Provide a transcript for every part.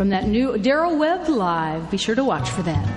from that new Daryl Webb Live. Be sure to watch for that.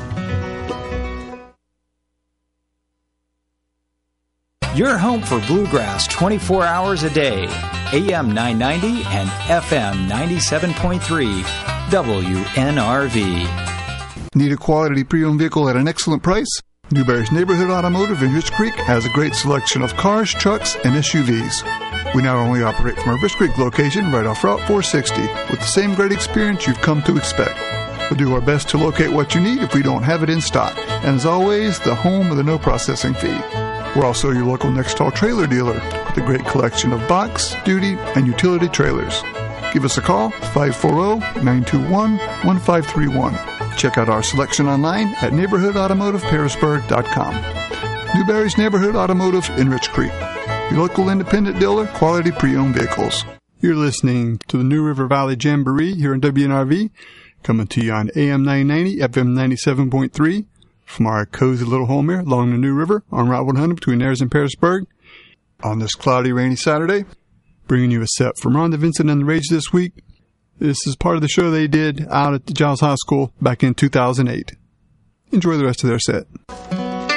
Your home for bluegrass 24 hours a day. AM 990 and FM 97.3 WNRV. Need a quality pre-owned vehicle at an excellent price? Newberry's Neighborhood Automotive in Rich Creek has a great selection of cars, trucks, and SUVs. We not only operate from our Rich Creek location right off Route 460 with the same great experience you've come to expect. We'll do our best to locate what you need if we don't have it in stock. And as always, the home of the no processing fee. We're also your local Nextall trailer dealer with a great collection of box, duty, and utility trailers. Give us a call, 540-921-1531. Check out our selection online at neighborhoodautomotiveparisburg.com. Newberry's Neighborhood Automotive in Rich Creek. Your local independent dealer, quality pre-owned vehicles. You're listening to the New River Valley Jamboree here in WNRV, coming to you on AM 990, FM 97.3, from our cozy little home here along the New River on Route 100 between Ayers and Parisburg. On this cloudy, rainy Saturday, bringing you a set from Rhonda Vincent and the Rage this week. This is part of the show they did out at the Giles High School back in 2008. Enjoy the rest of their set.